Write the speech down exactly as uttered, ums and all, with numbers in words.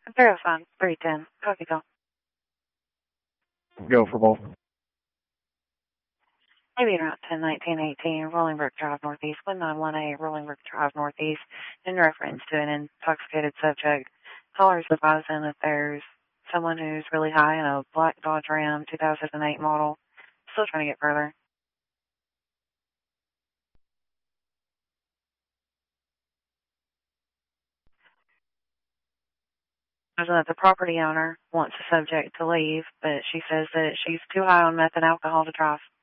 zero five three ten. Copy call. Go for both. Maybe around ten nineteen eighteen, Rolling Brook Drive Northeast, one nine one eight, Rolling Brook Drive Northeast, in reference to an intoxicated subject. Callers advising that there's someone who's really high in a black Dodge Ram two thousand eight model. Still trying to get further. That the property owner wants the subject to leave, but she says that she's too high on meth and alcohol to drive.